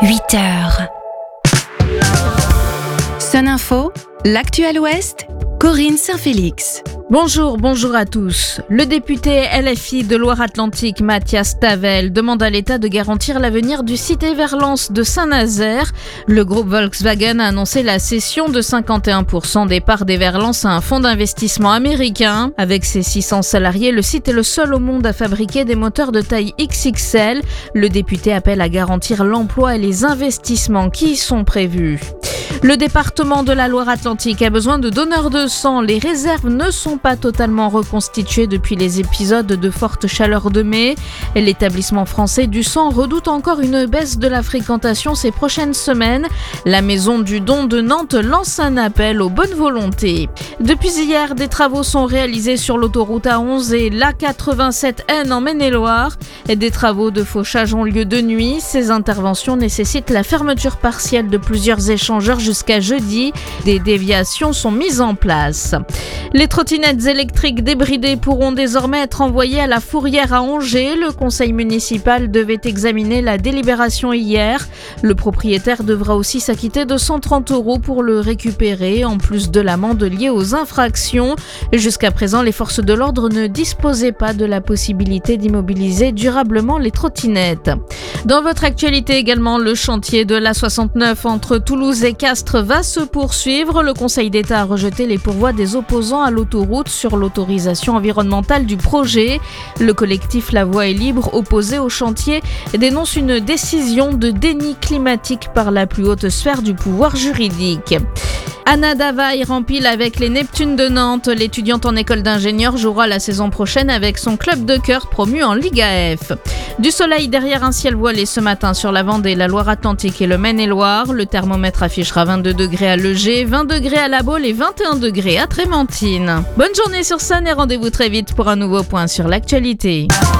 8h. Sun Info, l'actuel Ouest, Corinne Saint-Félix. Bonjour à tous. Le député LFI de Loire-Atlantique, Mathias Tavel, demande à l'État de garantir l'avenir du site Everlance de Saint-Nazaire. Le groupe Volkswagen a annoncé la cession de 51% des parts d'Everlance à un fonds d'investissement américain. Avec ses 600 salariés, le site est le seul au monde à fabriquer des moteurs de taille XXL. Le député appelle à garantir l'emploi et les investissements qui y sont prévus. Le département de la Loire-Atlantique a besoin de donneurs de sang. Les réserves ne sont pas totalement reconstituées depuis les épisodes de forte chaleur de mai. L'établissement français du sang redoute encore une baisse de la fréquentation ces prochaines semaines. La maison du don de Nantes lance un appel aux bonnes volontés. Depuis hier, des travaux sont réalisés sur l'autoroute A11 et l'A87N en Maine-et-Loire. Des travaux de fauchage ont lieu de nuit. Ces interventions nécessitent la fermeture partielle de plusieurs échangeurs jusqu'à jeudi. Des déviations sont mises en place. Les trottinettes électriques débridées pourront désormais être envoyées à la Fourrière à Angers. Le conseil municipal devait examiner la délibération hier. Le propriétaire devra aussi s'acquitter de 130 € pour le récupérer, en plus de l'amende liée aux infractions. Jusqu'à présent, les forces de l'ordre ne disposaient pas de la possibilité d'immobiliser durablement les trottinettes. Dans votre actualité également, le chantier de l'A69 entre Toulouse et Castres va se poursuivre. Le Conseil d'État a rejeté les pourvois des opposants à l'autoroute sur l'autorisation environnementale du projet. Le collectif La Voie est libre, opposé au chantier, dénonce une décision de déni climatique par la plus haute sphère du pouvoir juridique. Anna Davaille rempile avec les Neptunes de Nantes. L'étudiante en école d'ingénieur jouera la saison prochaine avec son club de cœur promu en Liga F. Du soleil derrière un ciel voilé ce matin sur la Vendée, la Loire-Atlantique et le Maine-et-Loire. Le thermomètre affichera 22 degrés à Legé, 20 degrés à La Baule et 21 degrés à Trémentine. Bonne journée sur Sun et rendez-vous très vite pour un nouveau point sur l'actualité.